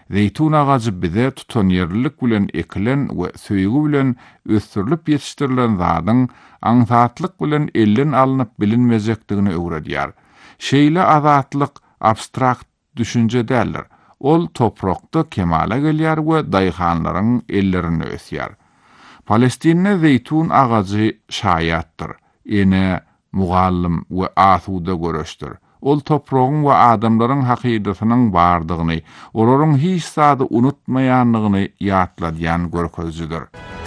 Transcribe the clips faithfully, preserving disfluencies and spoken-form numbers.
Zeytun ağacı bize tutan yerlilik bilen ekilen we söýgü bilen ösdürilip ýetişdirilen zadyň aňsatlyk bilen elden alınıp bilinmezekdigini öwredýär. Şeýle azatlyk abstrakt düşünje däldir. Ol toprakda kemala gelýär we daýhanlaryň ellerini ösýär. Palestinne zeytun ağacı şaýatdyr. Ene mugallim we asuda göreşdir. Ol toprağın we adamlaryň hakykatynyň bardygyny, olaryň hiç sady unutmaýanlygyny ýatladýan görkezjidir.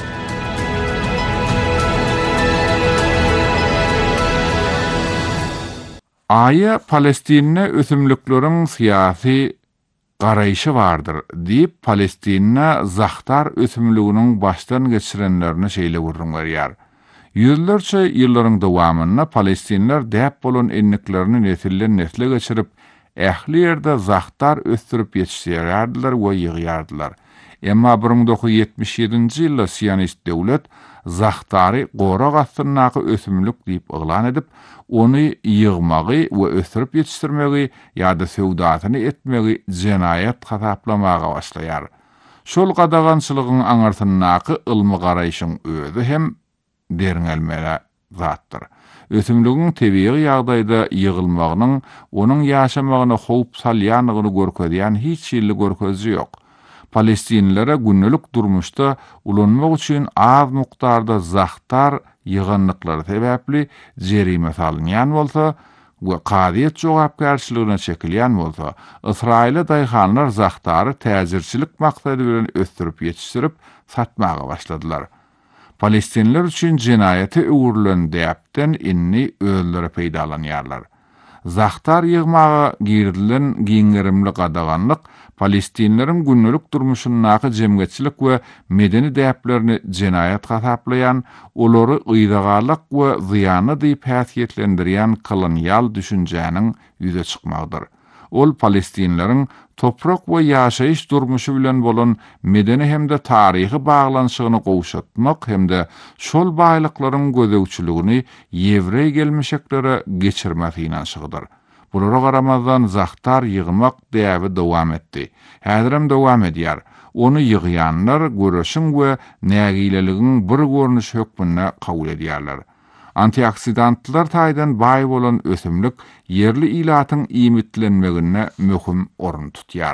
Aýa Palestinne ösümlikleriň syýasy garaýşy bardyr diýip Palestinne zahtar ösümliginiň başdan geçirenlerini şeýle gurrun berýär. Yüzlerce ýyllaryň dowamynda Palestinler däp bolan enniklerini nesilden nesle geçirip, ähli ýerde zahtar ösdürip ýetişdirýärdiler we ýygýardylar. Emma bir ming dokuz yüz ýetmiş ýedinji ýylda Siyonist döwlet zahtary gorak astynaky ösümlik diýip oglan edip, onu ýygmagy we ösdürip ýetişdirmegi ýa-da sowdatyny etmegi jenaýat hasaplamaga başlaýar. Şol gadagançylygyň aňartyndaky ylmy garaýşyň özü hem deringelmeli zatdır. Ösümlüğün tebii ýagdaýda ýygylmagynyň onuň ýaşamagyna howp salýanyny görkezýän hiç ýyly görkezji ýok. Palestinlere günnelik durmuşda ulanmak üçin az mukdarda zahtar ýyganlyklary sebäpli jerime salynýan bolsa we qadiýet jogapkärçiligiне çekilýän bolsa, Israýla daýhanlar zahtary täzirçilik maksady bilen ösdürip ýetişdirip satmaga başladylar. Palestinler üçin jenaýaty öwrülen däpden inni öldüre peýdalanýarlar. Zahtar ýygmaga girdilen giňerimli gadaganlyk Palestinleriň günnelik durmuşyndaky jemgetçilik we medeni däplerini jenaýat hasaplayan, olary ýydagarlyk we zyýany diýip häsiýetlendirýän kolonial düşünjäniň ýüze çykmagydyr. Ol Palestinleriň toprak we ýaşaýyş durmuşy bilen bolan medeni hemde taryhy baglanşygyny gowşatmak hemde şol baýlyklaryň gözegçiligini ýewrey gelmişeklere geçirmek inançygydyr. Bulara garamazdan zahtar ýygmak däbi dowam etdi. Häzirem dowam edýär. Onu ýygýanlar göreşiň we nägileligiň bir görnüş hökmüne kabul edýärler. Antioksidantlar taýdan baý bolan ösümlik yerli ilatyň iýmitlenmegine möhüm orun tutýar.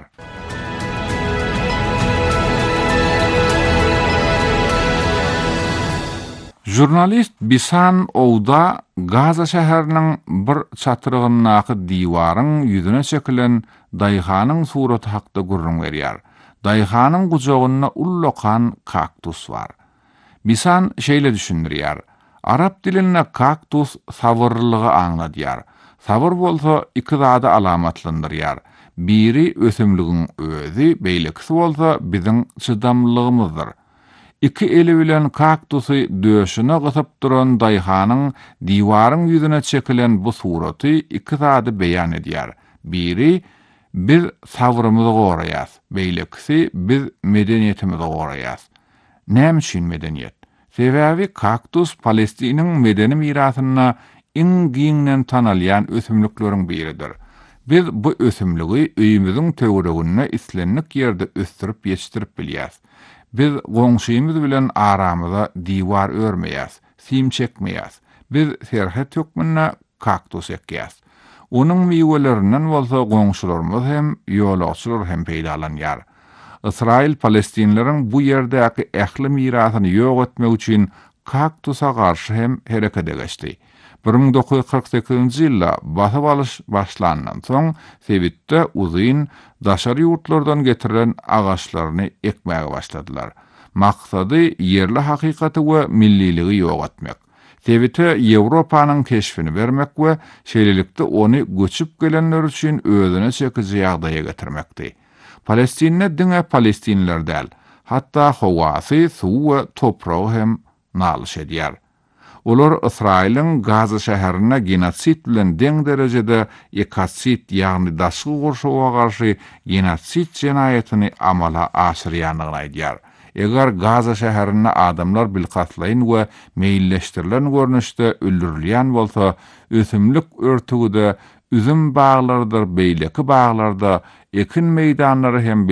Jurnalist Bisan Owda Gaza şäheriniň bir çatyrygyndaky diwaryň ýüzüne çekilen daýhanyň suraty hakda gurrun berýär. Daýhanyň gujogyna ullokan kaktus bar. Bisan şeýle düşündirýär. Arap dilinde kaktus sabırlygy aňladýar. Sabır bolsa iki zady alamatlandyrýar. Biri ösümligiň özü, beýlekisi bolsa biziň çydamlylygymyzdyr. İki eli bilen kaktusy döşüne gysyp duran daýhanyň diwaryň ýüzüne çekilen bu suraty iki zady beýan edýär. Biri biz sabrymyzy goraýas, beýlekisi biz medeniýetimizi goraýas. Näme üçin medeniýet? Sebäbi kaktus Palestiniň medeni mirasyna iň giňden tanalýan ösümlikleriň biridir. Biz bu ösümligi öýümizin töweregine islenlik ýerde ösdürip ýetişdirip bilýäs. Biz goňşymyz bilen aramyza diwar örmeýäs, sim çekmeýäs. Biz serhet hökmüne kaktus ekýäs. Onuň miwelerinden bolsa goňşularymyz hem ýolagçylar hem peýdalanýar. Israil Palestinleriň bu ýerdäki ähli mirasyny ýok etmek üçin kaktusa garşy hem hereket geçdi. bir ming dokuz yüz kırk sekizinji ýylda basyp alyş başlandan soň Sebitde uzyn daşary ýurtlardan getirilen agaçlaryny ekmäge başladylar. Maksady yerli hakykaty we milliligi ýok etmek. Sebitde Ýewropanyň keşfini bermek we şeýlelikde ony göçüp gelenler üçin özüne çekici ýagdaýa getirmekdi. Palestinne diňe Palestinler däl, hatda howasy, suw we topragy hem nalyş edýär. Olar Israýlyň Gaza şäherine genotsit bilen deň derejede ekotsit ýagny daşky gorşowa garşy genotsit jenaýatyny amala aşyrýanlygyny aýdýar. Eger Gaza şäherine adamlar bilgatlaýyn we meýilleşdirilen görnüşde öldürilýän bolsa, ösümlik örtügide üzüm bağlardır, beýleki bağlarda, ekin meydanları hem